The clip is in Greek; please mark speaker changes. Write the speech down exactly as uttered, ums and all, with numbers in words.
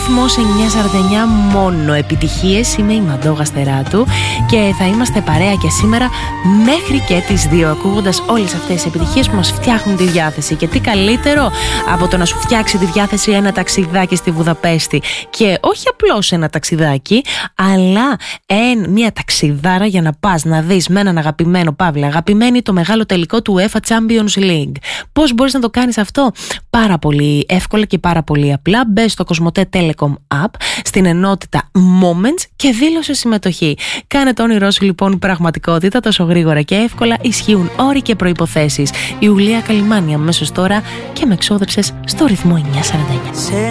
Speaker 1: Ρυθμός εννιακόσια σαράντα εννιά, μόνο επιτυχίες. Είμαι η Μαντώ Γαστεράτου και θα είμαστε παρέα και σήμερα μέχρι και τις δύο, ακούγοντας όλες αυτές τις επιτυχίες που μας φτιάχνουν τη διάθεση. Και τι καλύτερο από το να σου φτιάξει τη διάθεση ένα ταξιδάκι στη Βουδαπέστη, και όχι απλώς ένα ταξιδάκι, αλλά εν, μια ταξιδάρα για να πας να δεις με έναν αγαπημένο, παύλα αγαπημένη, το μεγάλο τελικό του UEFA Champions League. Πώς μπορείς να το κάνεις αυτό? Πάρα πολύ εύκολα και πάρα πολύ απλά. Μπες στο Κοσμοτέ Telecom App, στην ενότητα Moments και δήλωσε συμμετοχή. Κάνε το όνειρό σου λοιπόν πραγματικότητα τόσο γρήγορα και εύκολα. Ισχύουν όροι και προϋποθέσεις. Η Ιουλία Καλυμάνη αμέσως τώρα και με εξόδεψες στο ρυθμό εννιακόσια σαράντα εννιά.